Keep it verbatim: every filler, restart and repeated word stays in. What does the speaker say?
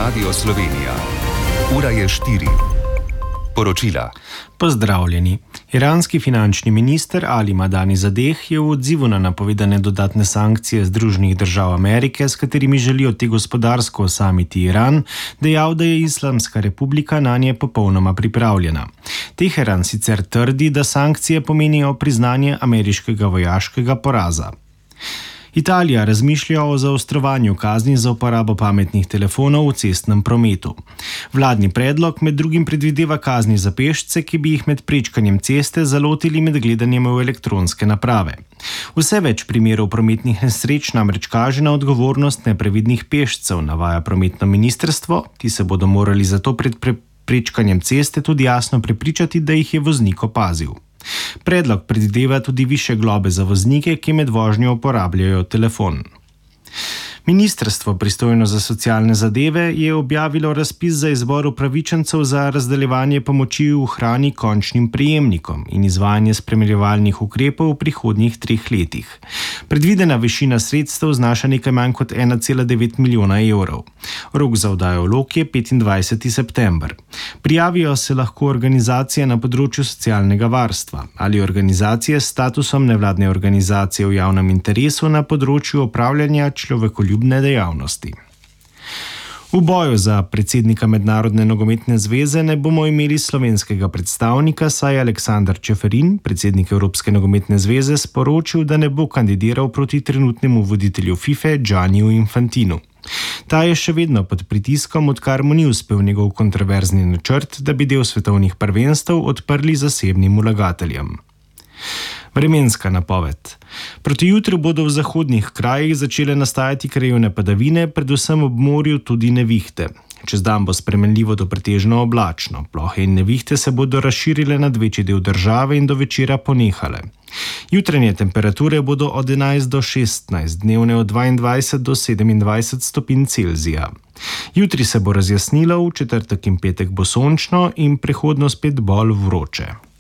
Radio Slovenija. Ura je štiri. Poročila. Pozdravljeni. Iranski finančni minister Ali Madani Zadeh je v odzivu na napovedane dodatne sankcije Združenih držav Amerike, s katerimi želijo te gospodarsko osamiti Iran, dejal, da je Islamska republika nanje popolnoma pripravljena. Teheran sicer trdi, da sankcije pomenijo priznanje ameriškega vojaškega poraza. Italija razmišlja o zaostrovanju kazni za uporabo pametnih telefonov v cestnem prometu. Vladni predlog med drugim predvideva kazni za pešce, ki bi jih med prečkanjem ceste zalotili med gledanjem v elektronske naprave. Vse več primerov prometnih nesreč namreč kaže na odgovornost neprevidnih pešcev, navaja prometno ministrstvo, ki se bodo morali zato pred pre- prečkanjem ceste tudi jasno prepričati, da jih je voznik opazil. Predlog predvideva tudi višje globe za voznike, ki med vožnjo uporabljajo telefon. Ministrstvo, pristojno za socialne zadeve, je objavilo razpis za izbor upravičencev za razdeljevanje pomoči v hrani končnim prejemnikom in izvajanje spremljevalnih ukrepov v prihodnjih treh letih. Predvidena višina sredstev znaša nekaj manj kot ena cela devet milijona evrov. Rok za oddajo vlog je petindvajseti september. Prijavijo se lahko organizacije na področju socialnega varstva ali organizacije s statusom nevladne organizacije v javnem interesu na področju opravljanja človekoljubne dejavnosti. V boju za predsednika Mednarodne nogometne zveze ne bomo imeli slovenskega predstavnika, saj je Aleksander Čeferin, predsednik Evropske nogometne zveze, sporočil, da ne bo kandidiral proti trenutnemu voditelju FIFA Gianniju Infantinu. Ta je še vedno pod pritiskom, odkar mu ni uspel njegov kontroverzni načrt, da bi del svetovnih prvenstev odprli zasebnim vlagateljem. Vremenska napoved. Proti jutru bodo v zahodnih krajih začele nastajati krajevne padavine, predvsem ob morju tudi nevihte. Čez dan bo spremenljivo do pretežno oblačno. Plohe in nevihte se bodo razširile nad večji del države in do večera ponehale. Jutranje temperature bodo od enajst do šestnajst, dnevne od dvaindvajset do sedemindvajset stopinj Celzija. Jutri se bo razjasnilo, v četrtek in petek bo sončno in prehodno spet bolj vroče.